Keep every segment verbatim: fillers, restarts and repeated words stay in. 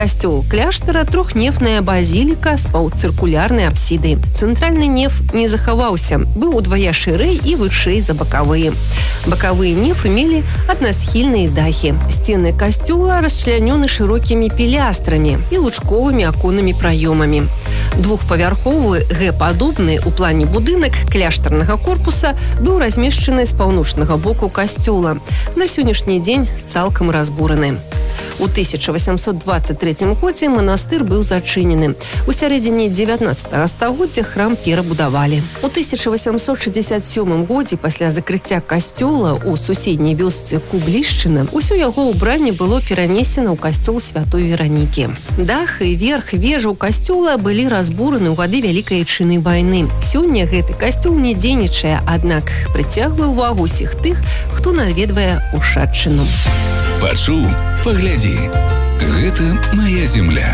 Касцёл кляштара трохнефная базіліка з паўцыркулярнай апсідай. Цэнтральны неф не захаваўся, быў удвая шырэй і вышэй за бакавыя. Бакавыя нефы мелі аднасхільныя дахі. Сцены касцёла расчлянёны шырокімі пілястрамі і лучковымі аконнымі праёмамі. Двухпавярховы Г-падобны ў плане будынак кляштарнага корпуса быў размешчаны з паўночнага боку касцёла. На сённяшні дзень цалкам разбураны. У тысяча восемьсот двадцать третьем годзе манастыр быў зачынены. У сярэдзіне дзевятнаццатага стагоддзя храм перабудавалі. У тысяча восемьсот шестьдесят сёмым годзе пасля закрыцця касцёла ў суседняй вёсцы Кублішчына усё яго ўбранне было перанесена ў касцёл святой Веранікі. Дах і верх вежаў касцёла былі разбураны ў гады Вялікай Айчыннай вайны. Сёння гэты касцёл не дзейнічае, аднак прыцягвае ўвагу ўсіх тых, хто наведвае Ушаччыну. Пачуў, паглядзі. Гэта мая земля.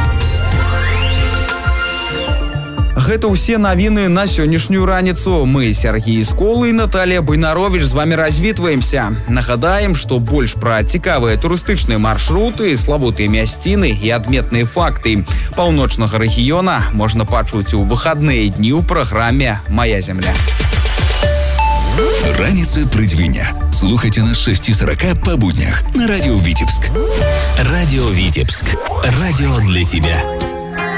Гэта ўсе навіны на сённяшнюю раніцу. Мы, Сергей Скола і Наталья Буйнарович, з вами развітваемся. Нагадаем, што больш пра цікавыя турыстычныя маршруты, славутыя мясціны і адметныя факты паўночнага рэгіёна можна пачуць у выхадныя дні ў праграме «Моя земля». Раніца прыдзвіня. Слухайте на шесть сорок по буднях на радио Витебск. Радио Витебск. Радио для тебя.